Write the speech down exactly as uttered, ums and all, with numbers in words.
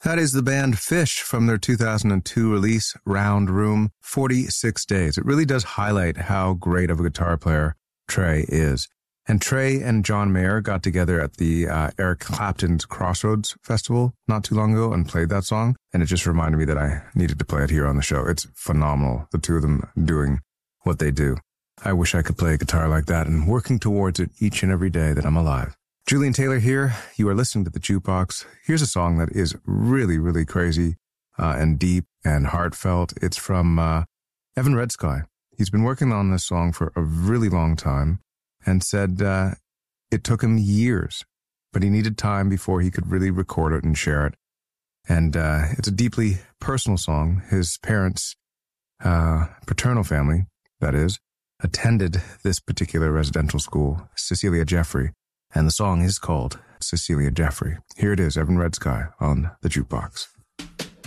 That is the band Fish from their two thousand two release, Round Room, forty-six days. It really does highlight how great of a guitar player Trey is. And Trey and John Mayer got together at the uh, Eric Clapton's Crossroads Festival not too long ago and played that song. And it just reminded me that I needed to play it here on the show. It's phenomenal, the two of them doing what they do. I wish I could play a guitar like that and working towards it each and every day that I'm alive. Julian Taylor here. You are listening to The Jukebox. Here's a song that is really, really crazy uh, and deep and heartfelt. It's from uh, Evan Red Sky. He's been working on this song for a really long time and said uh, it took him years, but he needed time before he could really record it and share it. And uh, it's a deeply personal song. His parents, uh, paternal family, that is, attended this particular residential school, Cecilia Jeffrey. And the song is called Cecilia Jeffrey. Here it is, Evan Red Sky on The Jukebox.